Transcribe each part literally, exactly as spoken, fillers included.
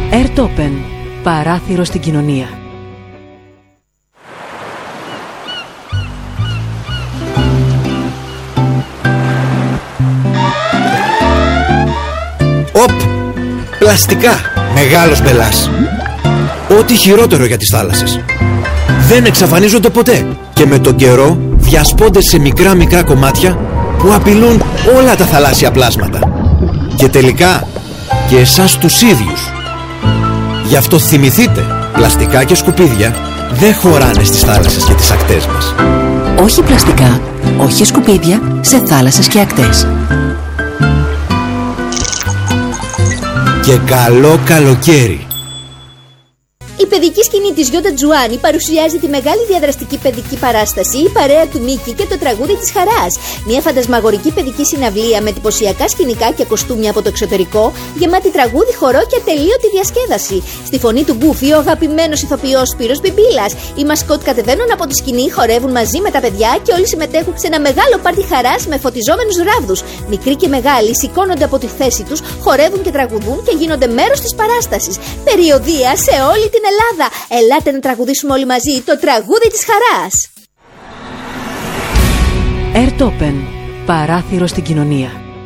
Airtopen. Παράθυρο στην κοινωνία. Οπ! Πλαστικά! Μεγάλος μπελάς. Ό,τι χειρότερο για τις θάλασσες. Δεν εξαφανίζονται ποτέ και με τον καιρό διασπώνται σε μικρά μικρά κομμάτια που απειλούν όλα τα θαλάσσια πλάσματα. Και τελικά και εσάς τους ίδιους. Γι' αυτό θυμηθείτε, πλαστικά και σκουπίδια δεν χωράνε στις θάλασσες και τις ακτές μας. Όχι πλαστικά, όχι σκουπίδια σε θάλασσες και ακτές. Και καλό καλοκαίρι. Η παιδική σκηνή της Γιόντα Τζουάνι παρουσιάζει τη μεγάλη διαδραστική παιδική παράσταση «Η παρέα του Μίκη και το τραγούδι της χαράς». Μια φαντασμαγορική παιδική συναυλία με εντυπωσιακά σκηνικά και κοστούμια από το εξωτερικό, γεμάτη τραγούδι, χορό και ατελείωτη διασκέδαση. Στη φωνή του Γκούφι, ο αγαπημένος ηθοποιός Σπύρος Μπιμπίλας. Οι μασκότ κατεβαίνουν από τη σκηνή, χορεύουν μαζί με τα παιδιά και όλοι συμμετέχουν σε ένα μεγάλο πάρτι χαράς με φωτιζόμενους ράβδους. Μικροί και μεγάλοι σηκώνονται από τη θέση τους, χορεύουν και τραγουδούν και γίνονται μέρος της παράστασης. Περιοδεία σε όλη την Ελλάδα. Ελάτε να τραγουδήσουμε όλοι μαζί το τραγούδι της χαράς. Airtopen. Παράθυρο στην κοινωνία.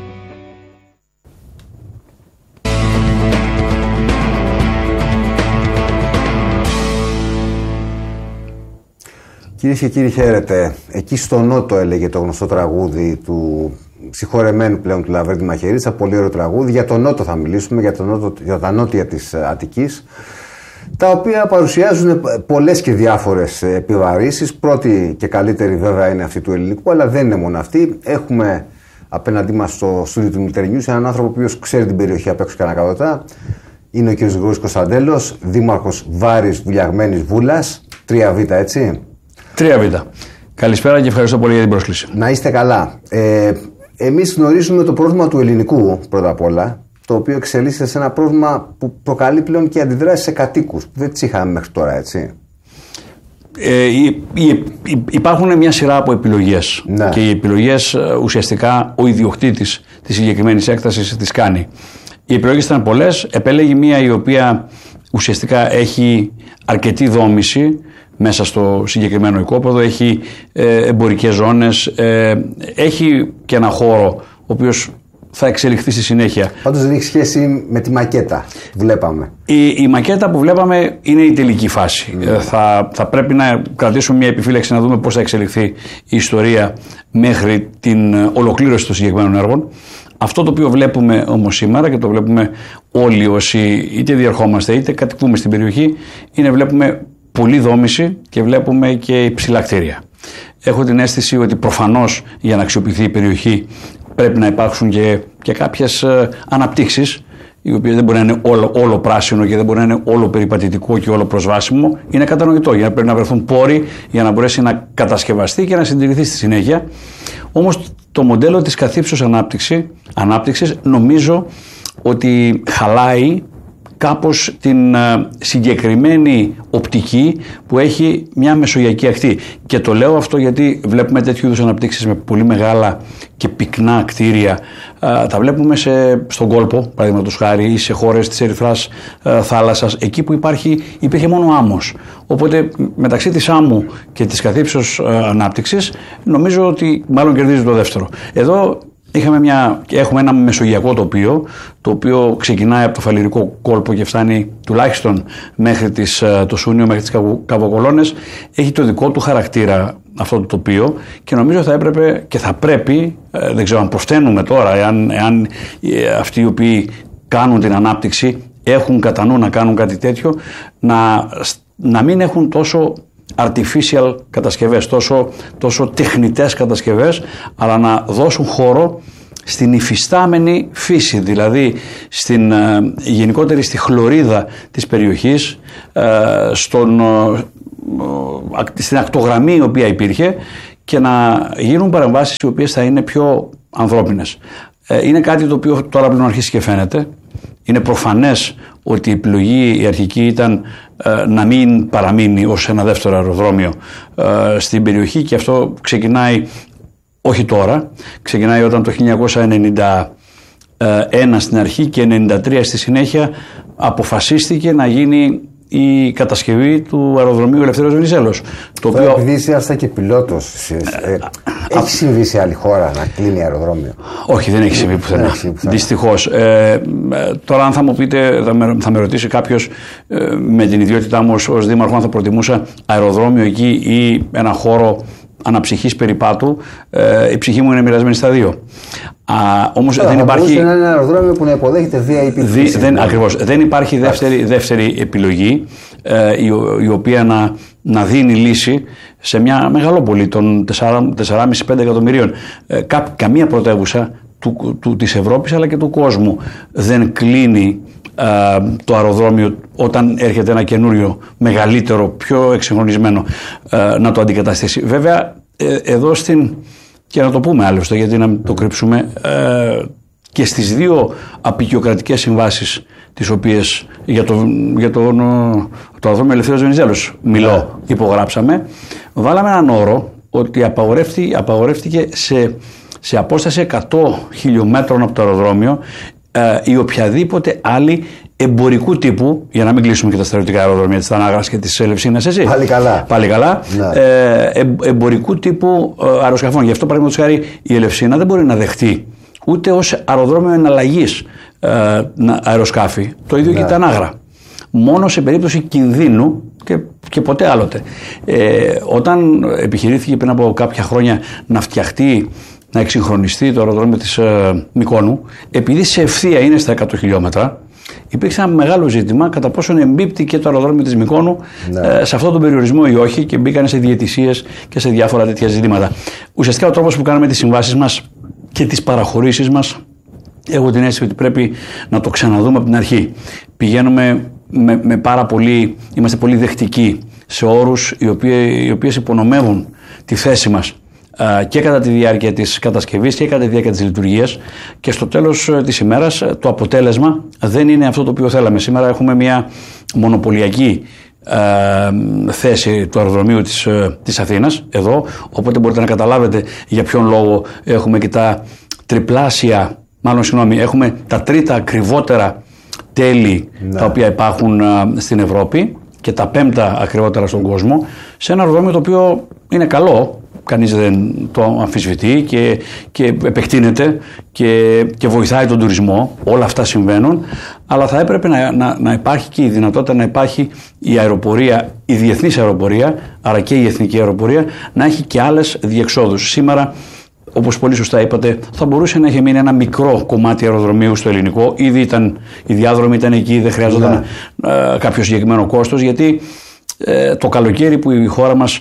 Κυρίες και κύριοι, χαίρετε. Εκεί στο Νότο έλεγε το γνωστό τραγούδι του συγχωρεμένου πλέον του Λαβρέντη Μαχαιρίτσα. Πολύ ωραίο τραγούδι. Για τον Νότο θα μιλήσουμε, για, τον νότο, για τα νότια της Αττικής, τα οποία παρουσιάζουν πολλές και διάφορες επιβαρύσεις. Πρώτη και καλύτερη βέβαια είναι αυτή του ελληνικού, αλλά δεν είναι μόνο αυτή. Έχουμε απέναντί μας στο στούντιο του Military News έναν άνθρωπο ο οποίος ξέρει την περιοχή απ' έξω και ανακατοτά. Είναι ο κ. Γρηγόρης Κωνσταντέλος, δήμαρχος Βάρης Βουλιαγμένης Βούλας, τρία β, έτσι. τρία β. Καλησπέρα και ευχαριστώ πολύ για την πρόσκληση. Να είστε καλά. Ε, εμείς γνωρίζουμε το πρόβλημα του ελληνικού πρώτα απ' όλα, το οποίο εξελίσσεται σε ένα πρόβλημα που προκαλεί πλέον και αντιδράσεις σε κατοίκους που δεν τις είχαμε μέχρι τώρα, έτσι. Ε, υ, υ, υ, υπάρχουν μια σειρά από επιλογές, ναι. Και οι επιλογές ουσιαστικά ο ιδιοκτήτης της συγκεκριμένης έκτασης τις κάνει. Οι επιλογές ήταν πολλές, επέλεγε μια η οποία ουσιαστικά έχει αρκετή δόμηση μέσα στο συγκεκριμένο οικόπεδο, έχει ε, εμπορικές ζώνες, ε, έχει και ένα χώρο ο οποίος θα εξελιχθεί στη συνέχεια. Πάντως δεν έχει σχέση με τη μακέτα που βλέπαμε. Η, η μακέτα που βλέπαμε είναι η τελική φάση. Mm. Ε, θα, θα πρέπει να κρατήσουμε μια επιφύλαξη να δούμε πώς θα εξελιχθεί η ιστορία μέχρι την ολοκλήρωση των συγκεκριμένων έργων. Αυτό το οποίο βλέπουμε όμως σήμερα και το βλέπουμε όλοι όσοι είτε διερχόμαστε είτε κατοικούμε στην περιοχή, είναι βλέπουμε πολλή δόμηση και βλέπουμε και υψηλά κτίρια. Έχω την αίσθηση ότι προφανώς για να αξιοποιηθεί η περιοχή πρέπει να υπάρξουν και, και κάποιες ε, αναπτύξεις, οι οποίες δεν μπορεί να είναι όλο, όλο πράσινο και δεν μπορεί να είναι όλο περιπατητικό και όλο προσβάσιμο. Είναι κατανοητό, για να πρέπει να βρεθούν πόροι για να μπορέσει να κατασκευαστεί και να συντηρηθεί στη συνέχεια. Όμως το μοντέλο της καθύψεως ανάπτυξη, ανάπτυξης νομίζω ότι χαλάει κάπως την uh, συγκεκριμένη οπτική που έχει μια μεσογειακή ακτή. Και το λέω αυτό γιατί βλέπουμε τέτοιου είδους αναπτύξεις με πολύ μεγάλα και πυκνά κτίρια. Uh, τα βλέπουμε σε, στον κόλπο, παραδείγματος χάρη, ή σε χώρες της Ερυθράς uh, θάλασσας, εκεί που υπάρχει, υπήρχε μόνο άμμος. Οπότε μεταξύ της άμμου και της καθύψεως uh, ανάπτυξης νομίζω ότι μάλλον κερδίζει το δεύτερο. Εδώ Είχαμε μια, έχουμε ένα μεσογειακό τοπίο, το οποίο ξεκινάει από το Φαλιρικό κόλπο και φτάνει τουλάχιστον μέχρι τις, το Σούνιο, μέχρι τις Καβοκολώνες. Έχει το δικό του χαρακτήρα αυτό το τοπίο και νομίζω θα έπρεπε και θα πρέπει, δεν ξέρω αν προφταίνουμε τώρα, εάν, εάν αυτοί οι οποίοι κάνουν την ανάπτυξη έχουν κατά νου να κάνουν κάτι τέτοιο, να, να μην έχουν τόσο artificial κατασκευές, τόσο, τόσο τεχνητές κατασκευές, αλλά να δώσουν χώρο στην υφιστάμενη φύση, δηλαδή στην, ε, γενικότερη στη χλωρίδα της περιοχής, ε, στον, ε, στην ακτογραμμή η οποία υπήρχε και να γίνουν παρεμβάσεις οι οποίες θα είναι πιο ανθρώπινες. Ε, είναι κάτι το οποίο τώρα πλέον αρχίσει και φαίνεται. Είναι προφανές ότι η επιλογή η αρχική ήταν ε, να μην παραμείνει ως ένα δεύτερο αεροδρόμιο ε, στην περιοχή και αυτό ξεκινάει όχι τώρα, ξεκινάει όταν το χίλια εννιακόσια ενενήντα ένα στην αρχή και ενενήντα τρία στη συνέχεια αποφασίστηκε να γίνει η κατασκευή του αεροδρομίου Ελευθέριος Βενιζέλος. Το οποίο... Επειδή είσαι αυτά και πιλότος, ε, ε, έχει συμβεί σε άλλη χώρα να κλείνει αεροδρόμιο? Όχι, δεν έχει συμβεί πουθενά. Δυστυχώς. Ε, τώρα, αν θα μου πείτε, θα με, θα με ρωτήσει κάποιος ε, με την ιδιότητά μου ως, ως δήμαρχο, αν θα προτιμούσα αεροδρόμιο εκεί ή ένα χώρο αναψυχής περιπάτου, ε, η ψυχή μου είναι μοιρασμένη στα δύο. Α, όμως Άρα, δεν υπάρχει. Είναι ένα αεροδρόμιο που να υποδέχεται βι άι πι. Δι, δεν, ακριβώς. Δεν υπάρχει δεύτερη, δεύτερη επιλογή ε, η, η οποία να, να δίνει λύση σε μια μεγαλόπολη των τέσσερα κόμμα πέντε με πέντε εκατομμυρίων. Ε, κα, καμία πρωτεύουσα του, του, της Ευρώπης αλλά και του κόσμου δεν κλείνει ε, το αεροδρόμιο όταν έρχεται ένα καινούριο, μεγαλύτερο, πιο εξυγχρονισμένο ε, να το αντικαταστήσει. Βέβαια, ε, εδώ στην. Και να το πούμε άλλωστε, γιατί να το κρύψουμε, ε, και στις δύο απεικιοκρατικές συμβάσεις τις οποίες για το, για το, το αεροδρόμιο Ελευθέριος Βενιζέλος μιλώ, υπογράψαμε, βάλαμε έναν όρο ότι απαγορεύτηκε, απαγορεύτηκε σε, σε απόσταση εκατό χιλιόμετρων από το αεροδρόμιο ε, ή οποιαδήποτε άλλη εμπορικού τύπου, για να μην κλείσουμε και τα στερεωτικά αεροδρόμια της Τανάγρας και της Ελευσίνας, έτσι. Πάλι καλά. Πάλι καλά. Ναι. Ε, εμπορικού τύπου ε, αεροσκαφών. Γι' αυτό, παραδείγματος χάρη, η Ελευσίνα δεν μπορεί να δεχτεί ούτε ως αεροδρόμιο εναλλαγής ε, αεροσκάφη. Το ίδιο ναι. και η Τανάγρα. Μόνο σε περίπτωση κινδύνου και, και ποτέ άλλοτε. Ε, όταν επιχειρήθηκε πριν από κάποια χρόνια να φτιαχτεί, να εξυγχρονιστεί το αεροδρόμιο της ε, Μυκόνου, επειδή σε ευθεία είναι στα εκατό χιλιόμετρα, υπήρξε ένα μεγάλο ζήτημα κατά πόσον εμπίπτει και το αεροδρόμιο της Μυκόνου ναι. ε, σε αυτόν τον περιορισμό ή όχι, και μπήκαν σε διαιτησίες και σε διάφορα τέτοια ζητήματα. Ουσιαστικά ο τρόπος που κάνουμε τις συμβάσεις μας και τις παραχωρήσεις μας, έχω την αίσθηση ότι πρέπει να το ξαναδούμε από την αρχή. Πηγαίνουμε με, με πάρα πολύ, είμαστε πολύ δεκτικοί σε όρους οι, οποίοι, οι οποίες υπονομεύουν τη θέση μας και κατά τη διάρκεια της κατασκευής και κατά τη διάρκεια της λειτουργίας, και στο τέλος της ημέρας το αποτέλεσμα δεν είναι αυτό το οποίο θέλαμε. Σήμερα έχουμε μια μονοπωλιακή ε, θέση του αεροδρομίου της, ε, της Αθήνας εδώ, οπότε μπορείτε να καταλάβετε για ποιον λόγο έχουμε και τα τριπλάσια, μάλλον συγγνώμη, έχουμε τα τρίτα ακριβότερα τέλη ναι. τα οποία υπάρχουν ε, στην Ευρώπη και τα πέμπτα ακριβότερα στον κόσμο, σε ένα αεροδρόμιο το οποίο είναι καλό. Κανείς δεν το αμφισβητεί και, και επεκτείνεται και, και βοηθάει τον τουρισμό. Όλα αυτά συμβαίνουν, αλλά θα έπρεπε να, να, να υπάρχει και η δυνατότητα να υπάρχει η αεροπορία, η διεθνής αεροπορία, άρα και η εθνική αεροπορία, να έχει και άλλες διεξόδους. Σήμερα, όπως πολύ σωστά είπατε, θα μπορούσε να έχει μείνει ένα μικρό κομμάτι αεροδρομίου στο ελληνικό. Ήδη ήταν, οι διάδρομοι ήταν εκεί, δεν χρειάζονταν yeah. ε, κάποιο συγκεκριμένο κόστος, γιατί ε, το καλοκαίρι που η χώρα μας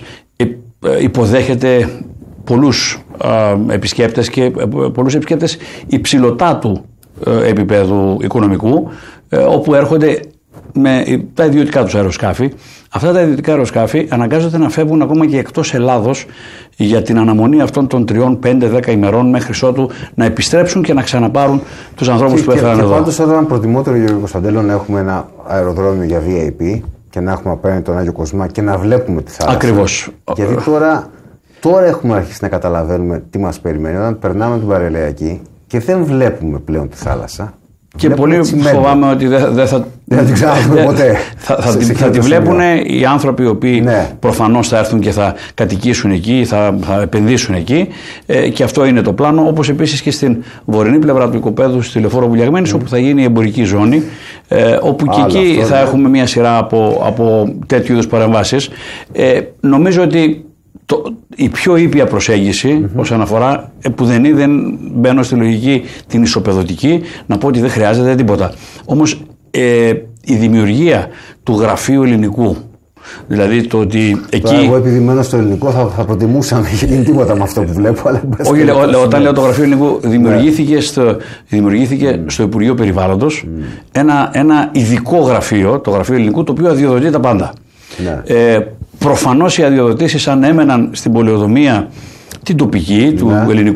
υποδέχεται πολλούς ε, επισκέπτες και ε, πολλούς επισκέπτες υψηλωτάτου ε, επίπεδου οικονομικού, ε, όπου έρχονται με τα ιδιωτικά τους αεροσκάφη. Αυτά τα ιδιωτικά αεροσκάφη αναγκάζονται να φεύγουν ακόμα και εκτός Ελλάδος για την αναμονή αυτών των τριών, πέντε, δέκα ημερών, μέχρι ότου να επιστρέψουν και να ξαναπάρουν τους ανθρώπους και, που έφεραν εδώ. Και πάντως θα ήταν προτιμότερο, Γιώργο Κωνσταντέλο, να έχουμε ένα αεροδρόμιο για βι άι πι και να έχουμε απέναντι τον Άγιο Κοσμά και να βλέπουμε τη θάλασσα. Ακριβώς. Γιατί τώρα, τώρα έχουμε αρχίσει να καταλαβαίνουμε τι μας περιμένει όταν περνάμε την Παρελαϊκή και δεν βλέπουμε πλέον τη θάλασσα. Και πολύ φοβάμαι ότι δεν δε θα, δεν θα την ξαναδούμε ποτέ. Θα, θα, θα, θα τη βλέπουν οι άνθρωποι οι οποίοι ναι. προφανώς θα έρθουν και θα κατοικήσουν εκεί, θα, θα επενδύσουν εκεί, ε, και αυτό είναι το πλάνο. Όπως επίσης και στην βορεινή πλευρά του οικοπαίδου, στη Λεωφόρο Βουλιαγμένης, mm. όπου θα γίνει η εμπορική ζώνη, ε, όπου Άλλο και εκεί αυτό, θα ναι. έχουμε μια σειρά από, από τέτοιου είδους παρεμβάσεις. Ε, νομίζω ότι Το, η πιο ήπια προσέγγιση mm-hmm. όσον αφορά, που δεν, δεν μπαίνω στη λογική την ισοπεδωτική, να πω ότι δεν χρειάζεται τίποτα. Όμως ε, η δημιουργία του γραφείου ελληνικού, δηλαδή το ότι εκεί... Τώρα, εγώ επειδή μένω στο ελληνικό θα, θα προτιμούσα να γίνει τίποτα με αυτό που βλέπω. Αλλά όχι, λέ, όταν λέω το γραφείο ελληνικού, δημιουργήθηκε, yeah. στο, δημιουργήθηκε mm. στο Υπουργείο Περιβάλλοντος mm. ένα, ένα ειδικό γραφείο, το γραφείο ελληνικού, το οποίο αδειοδοτεί τα πάντα. Yeah. Ε, προφανώς οι αδειοδοτήσεις, αν έμεναν στην πολεοδομία την τοπική, yeah. του ελληνικού